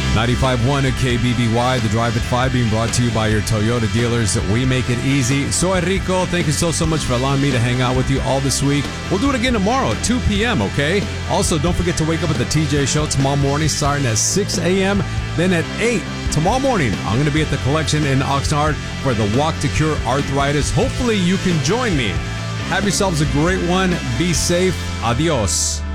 95.1 at KBBY, the Drive at 5 being brought to you by your Toyota dealers. We make it easy. Soy Rico, thank you so much for allowing me to hang out with you all this week. We'll do it again tomorrow at 2 p.m., okay? Also, don't forget to wake up at the TJ Show tomorrow morning starting at 6 a.m., then at 8 tomorrow morning. I'm going to be at the collection in Oxnard for the Walk to Cure Arthritis. Hopefully, you can join me. Have yourselves a great one. Be safe. Adios.